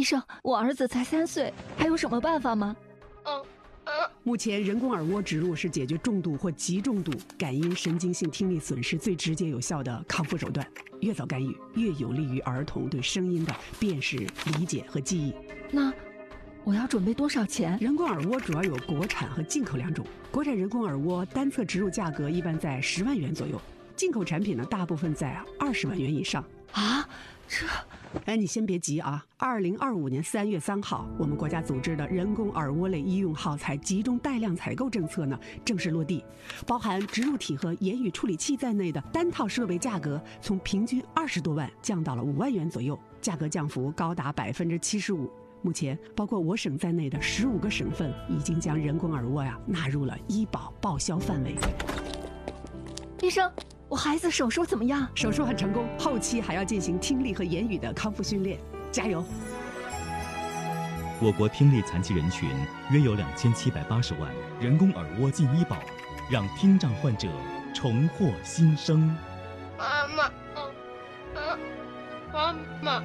医生，我儿子才3岁，还有什么办法吗？ 目前人工耳蜗植入是解决重度或极重度感因神经性听力损失最直接有效的康复手段。越早干预，越有利于儿童对声音的辨识、理解和记忆。 那我要准备多少钱？ 人工耳蜗主要有国产和进口2种。国产人工耳蜗单侧植入价格一般在10万元左右，进口产品呢大部分在20万元以上。 啊，这…… 你先别急啊！2025年3月3号，我们国家组织的人工耳蜗类医用耗材集中带量采购政策呢正式落地，包含植入体和言语处理器在内的单套设备价格从平均20多万降到了5万元左右，价格降幅高达75%。目前，包括我省在内的15个省份已经将人工耳蜗纳入了医保报销范围。 医生，我孩子手术怎么样？ 手术很成功，后期还要进行听力和言语的康复训练，加油！ 我国听力残疾人群约有2780万，人工耳蜗进医保，让听障患者重获新生。 妈妈，妈妈。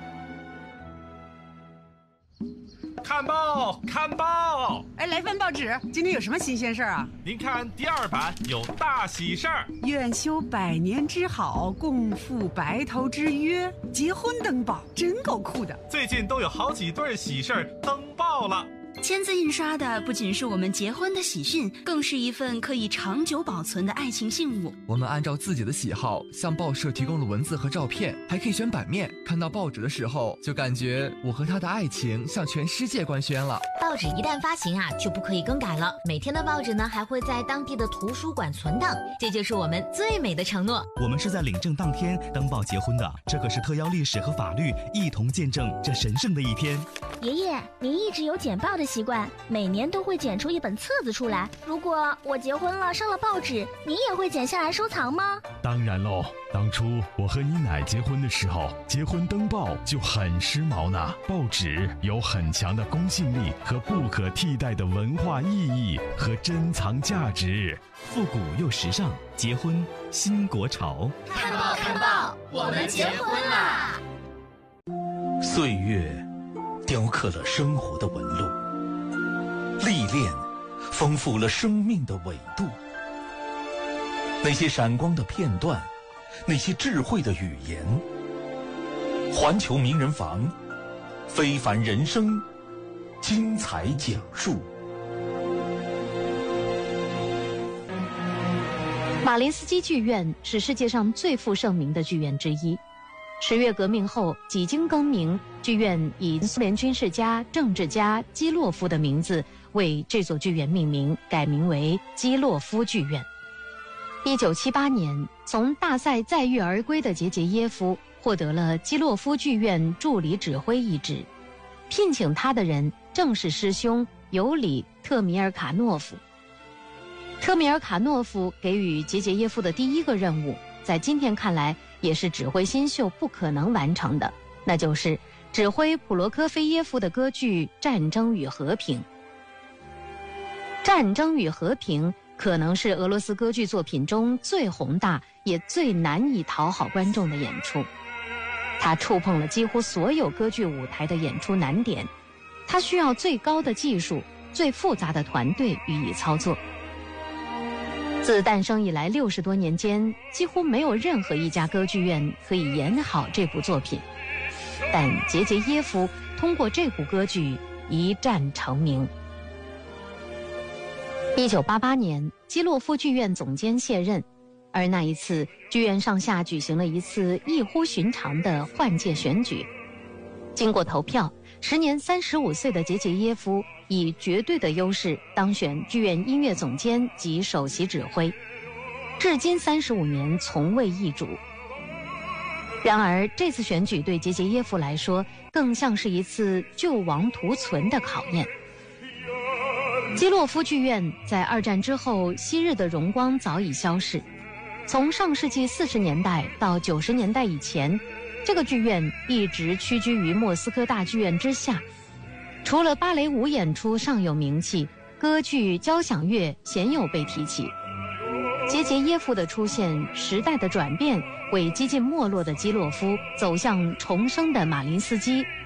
看报，看报！ 来份报纸，今天有什么新鲜事儿啊？ 您看第2版有大喜事儿， 愿修100年之好，共赴白头之约，结婚登报，真够酷的。 最近都有好几对喜事儿登报了。 签字印刷的不仅是我们结婚的喜讯，更是一份可以长久保存的爱情信物。 我们按照自己的喜好向报社提供了文字和照片，还可以选版面。看到报纸的时候，就感觉我和他的爱情向全世界官宣了。 报纸一旦发行就不可以更改了。每天的报纸呢还会在当地的图书馆存档，这就是我们最美的承诺。 我们是在领证当天登报结婚的，这可是特邀历史和法律一同见证这神圣的一天。 爷爷，您一直有剪报的习惯，每年都会剪出一本册子出来。如果我结婚了上了报纸，您也会剪下来收藏吗？ 当然喽，当初我和你奶结婚的时候，结婚登报就很时髦呢。报纸有很强的公信力和不可替代的文化意义和珍藏价值， 复古又时尚，结婚新国潮。 看报看报，我们结婚啦！ 岁月雕刻了生活的纹路，历练丰富了生命的纬度。那些闪光的片段，那些智慧的语言，环球名人房，非凡人生，精彩讲述。 马林斯基剧院是世界上最负盛名的剧院之一。10月革命后，几经更名，剧院以苏联军事家、政治家基洛夫的名字为这座剧院命名，改名为基洛夫剧院。1978年，从大赛载誉而归的杰杰耶夫获得了基洛夫剧院助理指挥一职，聘请他的人正是师兄尤里·特米尔卡诺夫。特米尔卡诺夫给予杰杰耶夫的第一个任务，在今天看来也是指挥新秀不可能完成的，那就是指挥普罗科菲耶夫的歌剧《战争与和平》。《战争与和平》可能是俄罗斯歌剧作品中最宏大也最难以讨好观众的演出，它触碰了几乎所有歌剧舞台的演出难点，它需要最高的技术、最复杂的团队予以操作。自诞生以来60多年间，几乎没有任何一家歌剧院可以演好这部作品，但杰杰耶夫通过这部歌剧一战成名。1988年，基洛夫剧院总监卸任，而那一次，剧院上下举行了一次异乎寻常的换届选举。经过投票，时年35岁的杰杰耶夫以绝对的优势当选剧院音乐总监及首席指挥，至今35年从未易主。然而，这次选举对杰杰耶夫来说，更像是一次救亡图存的考验。基洛夫剧院在2战之后昔日的荣光早已消逝，从上世纪40年代到90年代以前，这个剧院一直屈居于莫斯科大剧院之下。除了芭蕾舞演出尚有名气，歌剧、交响乐鲜有被提起。杰杰耶夫的出现，时代的转变，为几近没落的基洛夫走向重生的马林斯基